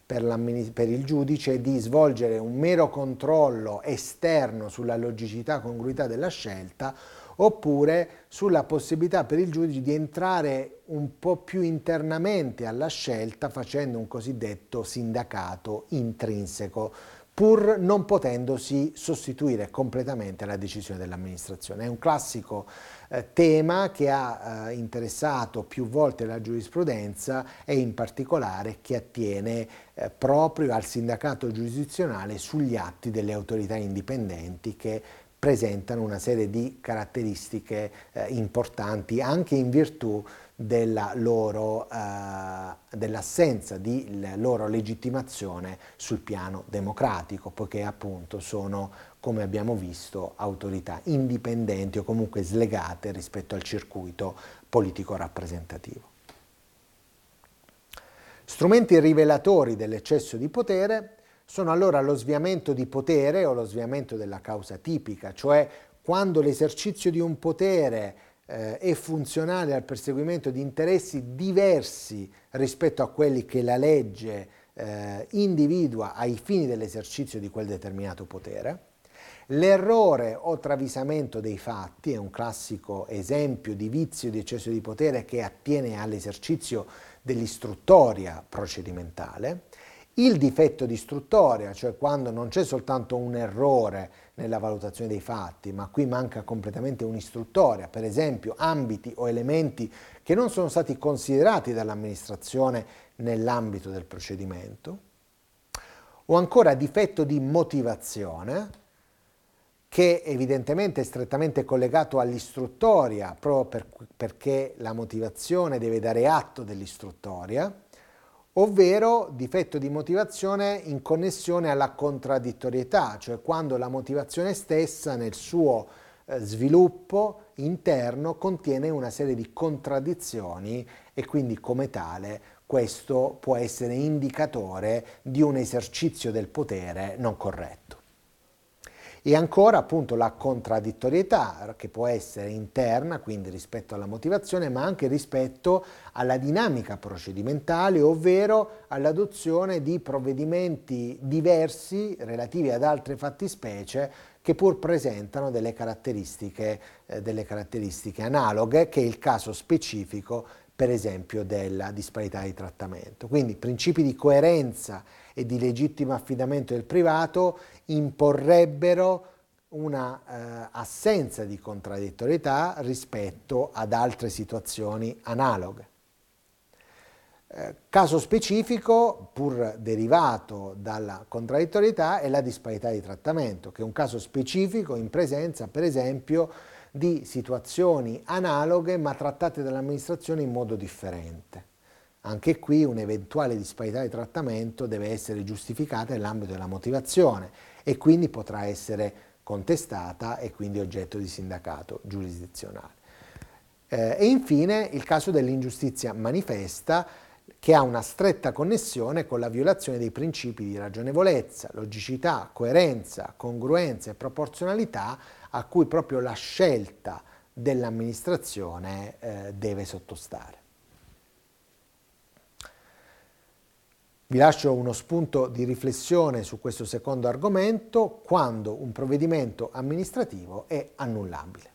per il giudice di svolgere un mero controllo esterno sulla logicità e congruità della scelta, oppure sulla possibilità per il giudice di entrare un po' più internamente alla scelta facendo un cosiddetto sindacato intrinseco, pur non potendosi sostituire completamente alla decisione dell'amministrazione. È un classico tema che ha interessato più volte la giurisprudenza e in particolare che attiene proprio al sindacato giurisdizionale sugli atti delle autorità indipendenti che presentano una serie di caratteristiche importanti anche in virtù dell'assenza di loro legittimazione sul piano democratico, poiché appunto sono, come abbiamo visto, autorità indipendenti o comunque slegate rispetto al circuito politico rappresentativo. Strumenti rivelatori dell'eccesso di potere sono allora lo sviamento di potere o lo sviamento della causa tipica, cioè quando l'esercizio di un potere è funzionale al perseguimento di interessi diversi rispetto a quelli che la legge individua ai fini dell'esercizio di quel determinato potere. L'errore o travisamento dei fatti è un classico esempio di vizio di eccesso di potere che attiene all'esercizio dell'istruttoria procedimentale. Il difetto di istruttoria, cioè quando non c'è soltanto un errore nella valutazione dei fatti, ma qui manca completamente un'istruttoria, per esempio ambiti o elementi che non sono stati considerati dall'amministrazione nell'ambito del procedimento, o ancora difetto di motivazione, che evidentemente è strettamente collegato all'istruttoria, proprio perché la motivazione deve dare atto dell'istruttoria, ovvero difetto di motivazione in connessione alla contraddittorietà, cioè quando la motivazione stessa nel suo sviluppo interno contiene una serie di contraddizioni e quindi come tale questo può essere indicatore di un esercizio del potere non corretto. E ancora appunto la contraddittorietà che può essere interna, quindi rispetto alla motivazione, ma anche rispetto alla dinamica procedimentale, ovvero all'adozione di provvedimenti diversi relativi ad altre fattispecie che pur presentano delle caratteristiche analoghe, che è il caso specifico per esempio della disparità di trattamento. Quindi principi di coerenza e di legittimo affidamento del privato imporrebbero una assenza di contraddittorietà rispetto ad altre situazioni analoghe. Caso specifico, pur derivato dalla contraddittorietà, è la disparità di trattamento, che è un caso specifico in presenza, per esempio, di situazioni analoghe ma trattate dall'amministrazione in modo differente. Anche qui un'eventuale disparità di trattamento deve essere giustificata nell'ambito della motivazione e quindi potrà essere contestata e quindi oggetto di sindacato giurisdizionale. E infine il caso dell'ingiustizia manifesta, che ha una stretta connessione con la violazione dei principi di ragionevolezza, logicità, coerenza, congruenza e proporzionalità a cui proprio la scelta dell'amministrazione deve sottostare. Vi lascio uno spunto di riflessione su questo secondo argomento: quando un provvedimento amministrativo è annullabile.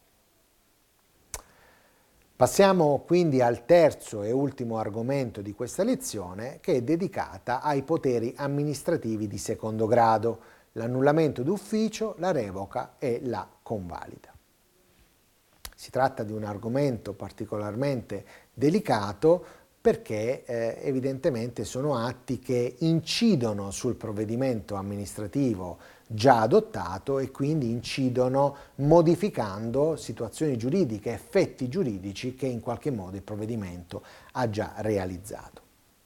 Passiamo quindi al terzo e ultimo argomento di questa lezione, che è dedicata ai poteri amministrativi di secondo grado, l'annullamento d'ufficio, la revoca e la convalida. Si tratta di un argomento particolarmente delicato perché evidentemente sono atti che incidono sul provvedimento amministrativo già adottato e quindi incidono modificando situazioni giuridiche, effetti giuridici che in qualche modo il provvedimento ha già realizzato.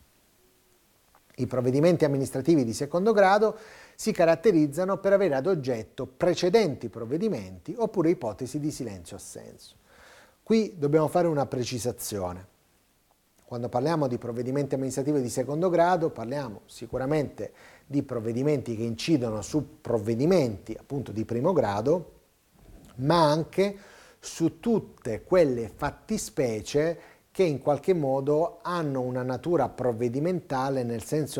I provvedimenti amministrativi di secondo grado si caratterizzano per avere ad oggetto precedenti provvedimenti oppure ipotesi di silenzio-assenso. Qui dobbiamo fare una precisazione. Quando parliamo di provvedimenti amministrativi di secondo grado parliamo sicuramente di provvedimenti che incidono su provvedimenti appunto di primo grado, ma anche su tutte quelle fattispecie che in qualche modo hanno una natura provvedimentale, nel senso